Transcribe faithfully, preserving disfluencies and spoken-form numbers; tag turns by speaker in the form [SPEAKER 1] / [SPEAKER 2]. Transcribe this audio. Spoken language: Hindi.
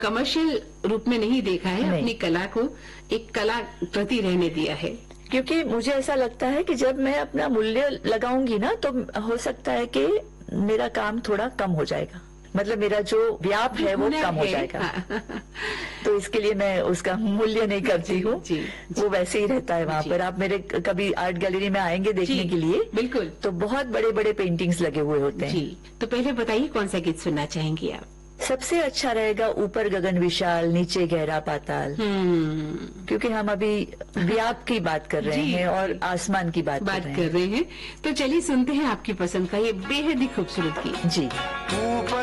[SPEAKER 1] कमर्शियल रूप में नहीं देखा है, अपनी कला को एक कला प्रति रहने दिया है।
[SPEAKER 2] क्योंकि मुझे ऐसा लगता है कि जब मैं अपना मूल्य लगाऊंगी ना, तो हो सकता है कि मेरा काम थोड़ा कम हो जाएगा, मतलब मेरा जो व्याप है वो कम हो जाएगा। तो इसके लिए मैं उसका मूल्य नहीं करती हूँ, वो वैसे ही रहता है वहाँ पर। आप मेरे कभी आर्ट गैलरी में आएंगे देखने के लिए,
[SPEAKER 1] बिल्कुल,
[SPEAKER 2] तो बहुत बड़े बड़े पेंटिंग्स लगे हुए होते हैं।
[SPEAKER 1] जी, तो पहले बताइए कौन सा गीत सुनना चाहेंगी आप?
[SPEAKER 2] सबसे अच्छा रहेगा ऊपर गगन विशाल नीचे गहरा पाताल, क्योंकि हम अभी व्याप की बात कर रहे हैं और आसमान की बात,
[SPEAKER 1] बात
[SPEAKER 2] कर रहे
[SPEAKER 1] कर रहे हैं। तो चलिए सुनते हैं आपकी पसंद का ये बेहद ही खूबसूरत गीत।
[SPEAKER 2] जी।